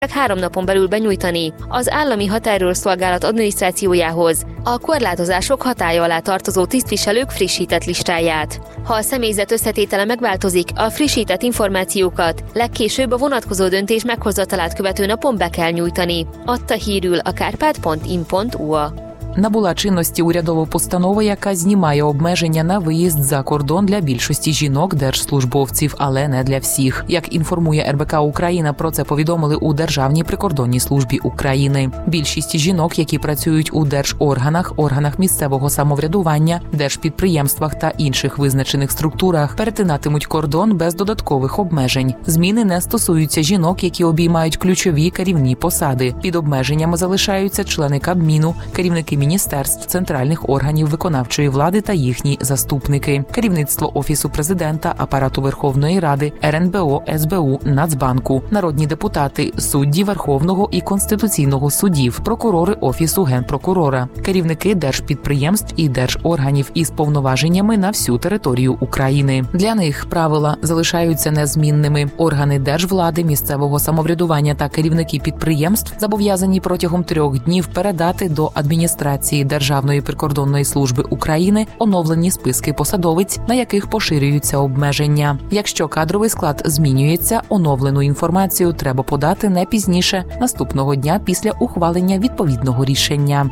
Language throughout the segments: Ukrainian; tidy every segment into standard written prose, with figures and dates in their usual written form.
3 napon belül benyújtani az Állami Határőrszolgálat adminisztrációjához a korlátozások hatálya alá tartozó tisztviselők frissített listáját. Ha a személyzet összetétele megváltozik, a frissített információkat legkésőbb a vonatkozó döntés meghozatalát követő napon be kell nyújtani, adta hírül a karpat.in.ua. Набула чинності урядова постанова, яка знімає обмеження на виїзд за кордон для більшості жінок-держслужбовців, але не для всіх. Як інформує РБК Україна, про це повідомили у Державній прикордонній службі України. Більшість жінок, які працюють у держорганах, органах місцевого самоврядування, держпідприємствах та інших визначених структурах, перетинатимуть кордон без додаткових обмежень. Зміни не стосуються жінок, які обіймають ключові керівні посади. Під обмеженнями залишаються члени Кабміну, керівники міністерств, центральних органів виконавчої влади та їхні заступники, керівництво Офісу президента, Апарату Верховної Ради, РНБО, СБУ, Нацбанку, народні депутати, судді Верховного і Конституційного судів, прокурори Офісу Генпрокурора, керівники держпідприємств і держорганів із повноваженнями на всю територію України. Для них правила залишаються незмінними. Органи держвлади, місцевого самоврядування та керівники підприємств зобов'язані протягом 3 днів передати до адміністрації Державної прикордонної служби України оновлені списки посадовиць, на яких поширюються обмеження. Якщо кадровий склад змінюється, оновлену інформацію треба подати не пізніше наступного дня після ухвалення відповідного рішення.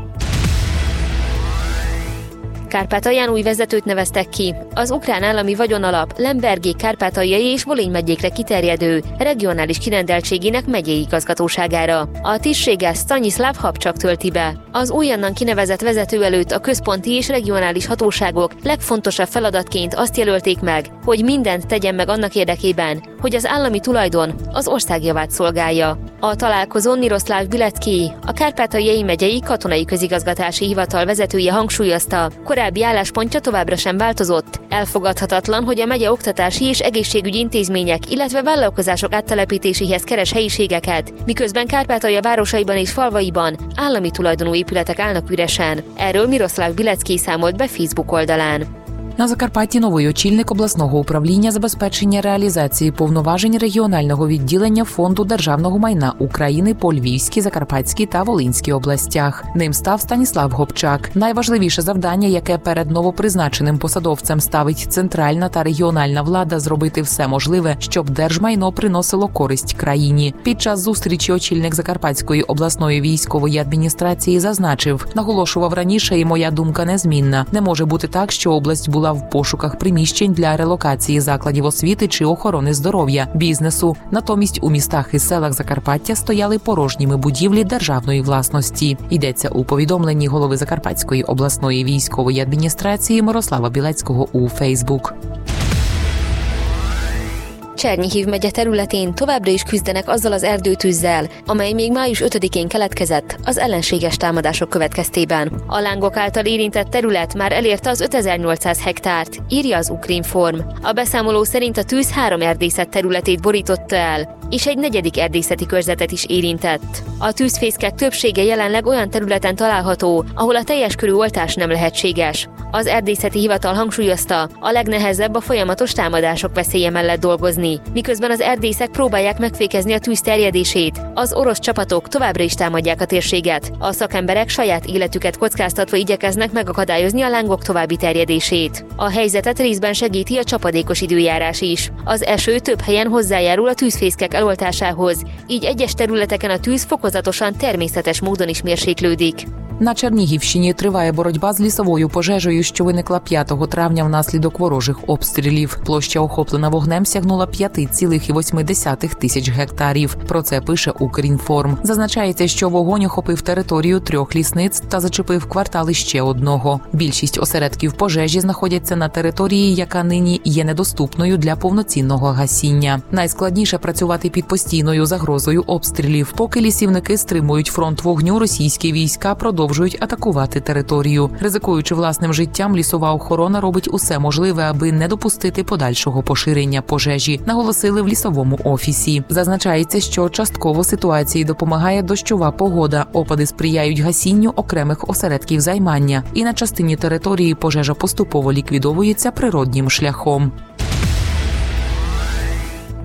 Kárpátalján új vezetőt neveztek ki. Az ukrán állami vagyonalap Lembergi kárpátaljai és Volyn megyékre kiterjedő regionális kirendeltségének megyei igazgatóságára. A tisztséget Stanislav Habcsak tölti be. Az újonnan kinevezett vezető előtt a központi és regionális hatóságok legfontosabb feladatként azt jelölték meg, hogy mindent tegyen meg annak érdekében, hogy az állami tulajdon az ország javát szolgálja. A találkozón Miroslav Bilecki, a Kárpátaljai megyei katonai közigazgatási hivatal vezetője hangsúlyozta, korábbi álláspontja továbbra sem változott. Elfogadhatatlan, hogy a megye oktatási és egészségügyi intézmények, illetve vállalkozások áttelepítéséhez keres helyiségeket, miközben Kárpátalja városaiban és falvaiban állami tulajdonú épületek állnak üresen. Erről Miroslav Bilecki számolt be Facebook oldalán. На Закарпатті новий очільник обласного управління забезпечення реалізації повноважень регіонального відділення Фонду державного майна України по Львівській, Закарпатській та Волинській областях. Ним став Станіслав Гопчак. Найважливіше завдання, яке перед новопризначеним посадовцем ставить центральна та регіональна влада, зробити все можливе, щоб держмайно приносило користь країні. Під час зустрічі очільник Закарпатської обласної військової адміністрації зазначив: наголошував раніше, і моя думка незмінна. Не може бути так, що область була в пошуках приміщень для релокації закладів освіти чи охорони здоров'я, бізнесу. Натомість у містах і селах Закарпаття стояли порожніми будівлі державної власності. Йдеться у повідомленні голови Закарпатської обласної військової адміністрації Мирослава Білецького у Фейсбук. Csernyhív megye területén továbbra is küzdenek azzal az erdőtűzzel, amely még május 5-én keletkezett az ellenséges támadások következtében. A lángok által érintett terület már elérte az 5800 hektárt, írja az Ukrinform. A beszámoló szerint a tűz 3 erdészet területét borította el, és egy 4. erdészeti körzetet is érintett. A tűzfészkek többsége jelenleg olyan területen található, ahol a teljes körű oltás nem lehetséges. Az erdészeti hivatal hangsúlyozta, a legnehezebb a folyamatos támadások veszélye mellett dolgozni, miközben az erdészek próbálják megfékezni a tűz terjedését. Az orosz csapatok továbbra is támadják a térséget. A szakemberek saját életüket kockáztatva igyekeznek megakadályozni a lángok további terjedését. A helyzetet részben segíti a csapadékos időjárás is. Az eső több helyen hozzájárul a tűzfészkek eloltásához, így egyes területeken a tűz fokozatosan természetes módon is mérséklődik. На Чернігівщині триває боротьба з лісовою пожежею, що виникла 5 травня внаслідок ворожих обстрілів. Площа, охоплена вогнем, сягнула 5,8 тисяч гектарів. Про це пише Укрінформ. Зазначається, що вогонь охопив територію 3 лісниць та зачепив квартали ще одного. Більшість осередків пожежі знаходяться на території, яка нині є недоступною для повноцінного гасіння. Найскладніше працювати під постійною загрозою обстрілів. Поки лісівники стримують фронт вогню, російські війська продовжують атакувати територію. Ризикуючи власним життям, лісова охорона робить усе можливе, аби не допустити подальшого поширення пожежі, наголосили в лісовому офісі. Зазначається, що частково ситуації допомагає дощова погода. Опади сприяють гасінню окремих осередків займання. І на частині території пожежа поступово ліквідовується природнім шляхом.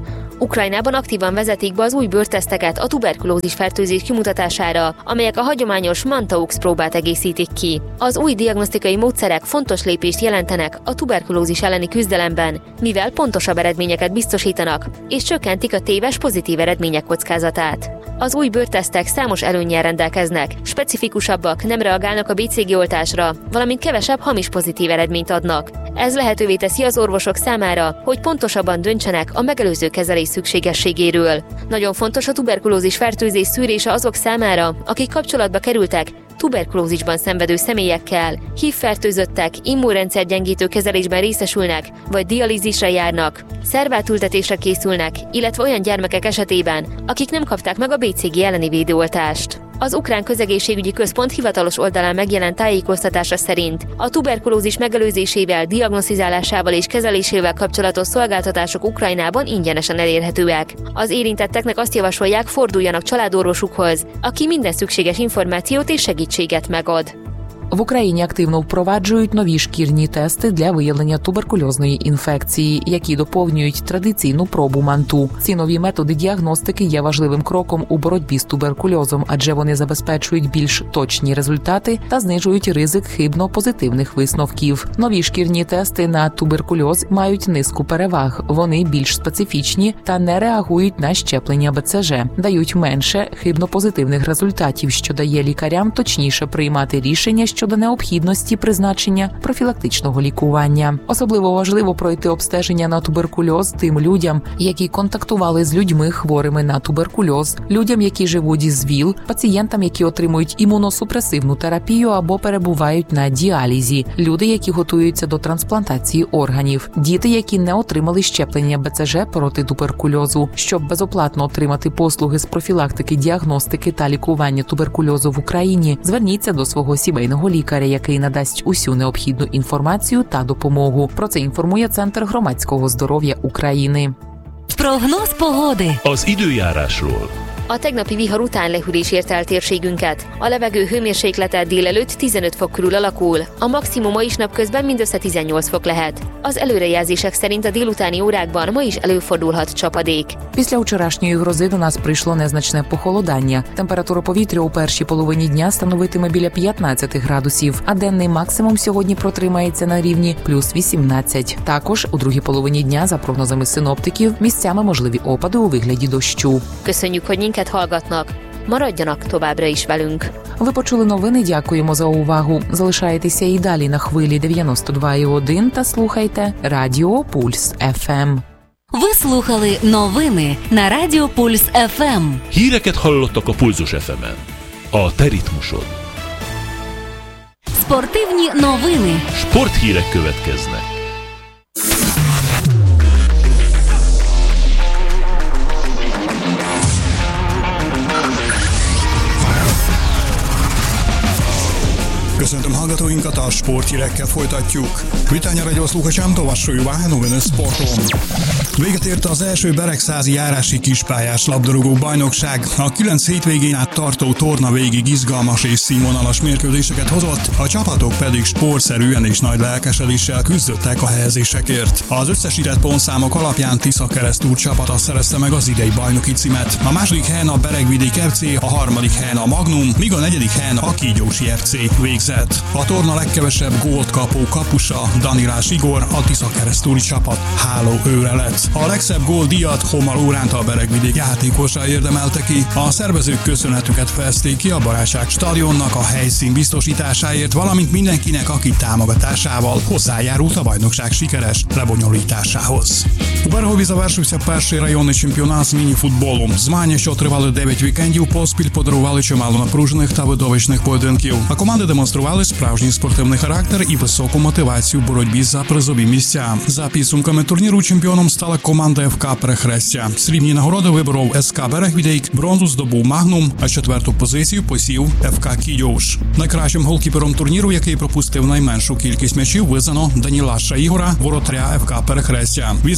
Ukrajnában aktívan vezetik be az új bőrteszteket a tuberkulózis fertőzés kimutatására, amelyek a hagyományos Mantaux próbát egészítik ki. Az új diagnosztikai módszerek fontos lépést jelentenek a tuberkulózis elleni küzdelemben, mivel pontosabb eredményeket biztosítanak, és csökkentik a téves pozitív eredmények kockázatát. Az új bőrtesztek számos előnnyel rendelkeznek, specifikusabbak, nem reagálnak a BCG-oltásra, valamint kevesebb hamis pozitív eredményt adnak. Ez lehetővé teszi az orvosok számára, hogy pontosabban döntsenek a megelőző kezelés szükségességéről. Nagyon fontos a tuberkulózis fertőzés szűrése azok számára, akik kapcsolatba kerültek tuberkulózisban szenvedő személyekkel, HIV-fertőzöttek, immunrendszergyengítő kezelésben részesülnek, vagy dialízisre járnak, szervátültetésre készülnek, illetve olyan gyermekek esetében, akik nem kapták meg a BCG elleni védőoltást. Az Ukrán Közegészségügyi Központ hivatalos oldalán megjelent tájékoztatása szerint a tuberkulózis megelőzésével, diagnosztizálásával és kezelésével kapcsolatos szolgáltatások Ukrajnában ingyenesen elérhetőek. Az érintetteknek azt javasolják, forduljanak családorvosukhoz, aki minden szükséges információt és segítséget megad. В Україні активно впроваджують нові шкірні тести для виявлення туберкульозної інфекції, які доповнюють традиційну пробу МАНТУ. Ці нові методи діагностики є важливим кроком у боротьбі з туберкульозом, адже вони забезпечують більш точні результати та знижують ризик хибно-позитивних висновків. Нові шкірні тести на туберкульоз мають низку переваг. Вони більш специфічні та не реагують на щеплення БЦЖ, дають менше хибно-позитивних результатів, що дає лікарям точніше приймати рішення щодо необхідності призначення профілактичного лікування. Особливо важливо пройти обстеження на туберкульоз тим людям, які контактували з людьми хворими на туберкульоз, людям, які живуть із ВІЛ, пацієнтам, які отримують імуносупресивну терапію або перебувають на діалізі, люди, які готуються до трансплантації органів, діти, які не отримали щеплення БЦЖ проти туберкульозу. Щоб безоплатно отримати послуги з профілактики, діагностики та лікування туберкульозу в Україні, зверніться до свого сімейного лікаря, який надасть усю необхідну інформацію та допомогу. Про це інформує Центр громадського здоров'я України. Прогноz pogody. Az időjárásról. A tegnapi vihar után lehűlés érte el térségünket. A levegő hőmérséklete délelőtt 15 fok körül alakul, a maximuma is napközben mindössze 18 fok lehet. Az előrejelzések szerint a délutáni órákban ma is előfordulhat csapadék. Після вчорашньої грози до нас прийшло незначне похолодання. Температура повітря у першій половині дня становитиме біля 15 градусів, а денний максимум сьогодні протримається на рівні плюс 18. Також у другій половині дня, за прогнозами синоптиків, місцями можливі опади у вигляді дощу. Köszönjük, hogy minket hallgatnak. Maradjanak továbbra is velünk. Ви почули новини, дякуємо за увагу. Залишайтеся і далі на хвилі 92,1 та слухайте Радіо Пульс ФМ. Ви слухали новини на Радіо Пульс ФМ. Híreket hallottak a Pulzus FM-en. A te ritmusod. Спортивні новини. Sporthírek következnek. Köszöntöm hallgatóinkat, a sporthírekkel folytatjuk. Vítania radio sluchačám tovašujú noviny sportom. Véget ért az első beregszázi járási kispályás labdarúgó bajnokság. A 9 hétvégén át tartó torna végig izgalmas és színvonalas mérkőzéseket hozott, a csapatok pedig sportszerűen és nagy lelkesedéssel küzdöttek a helyezésekért. Az összesített pontszámok alapján Tiszakeresztúr csapata szerezte meg az idei bajnoki címet. A második helyen a Beregvidék FC, a harmadik helyen a Magnum, míg a negyedik helyen a Kígyósi FC végzett. A torna legkevesebb gólt kapó kapusa, Danilás Igor, a Tiszakeresztúri csapat hálóőre lett. A legszebb góldíjat Hommal Óránt, a Beregvidék játékosa érdemelte ki. A szervezők köszönetüket fejezték ki a Barátság stadionnak a helyszín biztosításáért, valamint mindenkinek, aki támogatásával hozzájárult a bajnokság sikeres lebonyolításához. У Берегові завершився перший районний чемпіонат з міні-футболу. Змагання, що тривали 9 вікендів поспіль, подарували чимало напружених та видовищних поєдинків. А команди демонстрували справжній спортивний характер і високу мотивацію в боротьбі за призові місця. За підсумками турніру чемпіоном стала команда ФК Перехрестя. Срібні нагороди виборов СК Берегвідейк, бронзу здобув Магнум, а четверту позицію посів ФК Кідьош. Найкращим голкіпером турніру, який пропустив найменшу кількість м'ячів, визнано Данілаша Ігора, воротаря ФК Перехрестя. Відзнаку за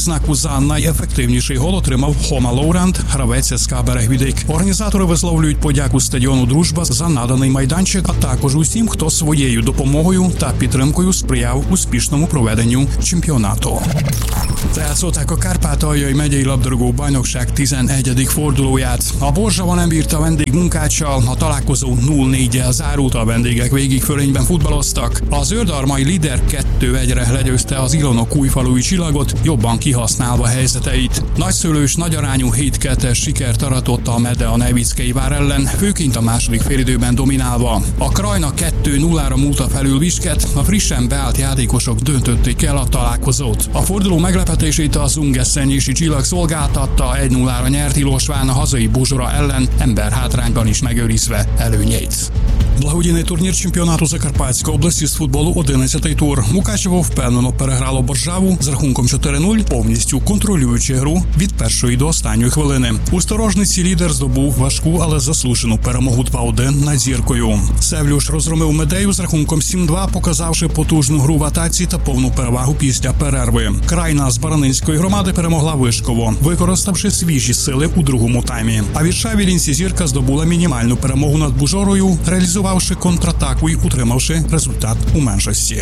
За найефективніший гол отримав Хома Лоурент, гравець СК «Берегвідик». Організатори висловлюють подяку стадіону «Дружба» за наданий майданчик, а також усім, хто своєю допомогою та підтримкою сприяв успішному проведенню чемпіонату. Játszották a Kárpátaljai megyei labdarúgó bajnokság 11. fordulóját. A Borzsava nem bírta vendég munkáccsal, a találkozó 0-4-jel zárult, a vendégek végig fölényben futballoztak. A zöldarmai Lider 2-1-re legyőzte az Ilonok újfalui Csillagot, jobban kihasználva helyzeteit. Nagyszőlős, nagyarányú 7-2-es sikert aratott a Mede a Nevickei vár ellen, főként a második félidőben dominálva. A Krajna 2-0-ra múlta felül Visket, a frissen beállt játékosok döntötték el a találkozót. A forduló meglepetését az Ungesztenyési Csillag szolgáltatta, 1-0-ra nyert Ilosván a hazai Bozsora ellen, emberhátrányban is megőrizve előnyeit. Благодійний турнір чемпіонату Закарпатської області з футболу 11-й тур. Мукачево впевнено переграло Боржаву з рахунком 4-0, повністю контролюючи гру від першої до останньої хвилини. У Сторожниці лідер здобув важку, але заслужену перемогу 2-1 над Зіркою. Севлюш розгромив Медею з рахунком 7-2, показавши потужну гру в атаці та повну перевагу після перерви. Крайна з Баранинської громади перемогла Вишково, використавши свіжі сили у другому таймі. А від Шавілінці Зірка здобула мінімальну перемогу над Бужорою, реалізувавши контратаку і утримавши результат у меншості.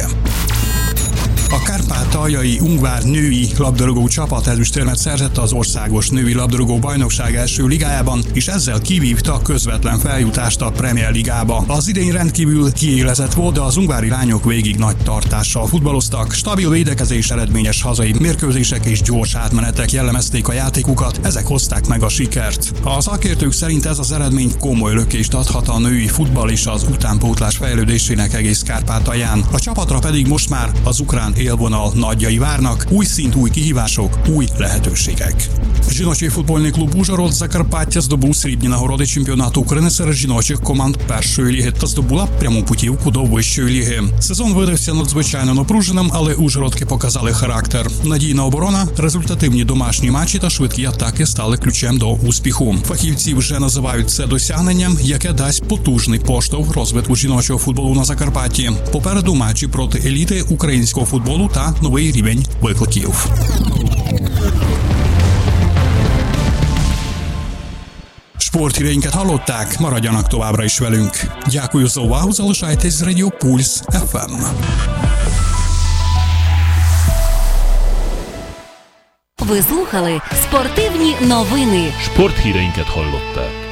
A Kárpátaljai Ungvár női labdarúgó csapat ezüstérmet szerzett az országos női labdarúgó bajnokság első ligájában, és ezzel kivívta a közvetlen feljutást a Premier Ligába. Az idény rendkívül kiélezett volt, de az ungvári lányok végig nagy tartással futballoztak. Stabil védekezés, eredményes hazai mérkőzések és gyors átmenetek jellemezték a játékukat, ezek hozták meg a sikert. A szakértők szerint ez az eredmény komoly lökést adhat a női futball és az utánpótlás fejlődésének egész Kárpátalján. A csapatra pedig most már az ukrán élvonal nagyjai várnak, új szint, új kihívások, új lehetőségek. Жіночий футбольний клуб «Ужгород» Закарпаття здобув срібні нагороди чемпіонату України серед жіночих команд першої ліги та здобула пряму путівку до вищої ліги. Сезон видався надзвичайно напруженим, але ужгородки показали характер. Надійна оборона, результативні домашні матчі та швидкі атаки стали ключем до успіху. Фахівці вже називають це досягненням, яке дасть потужний поштовх розвитку жіночого футболу на Закарпатті. Попереду матчі проти еліти українського футболу та новий рівень викликів. Sporthíreinket hallották, maradjanak továbbra is velünk. Дякую за увагу, залишайтесь з Радіо Пульс FM. Ви слухали спортивні новини. Sporthíreinket hallották.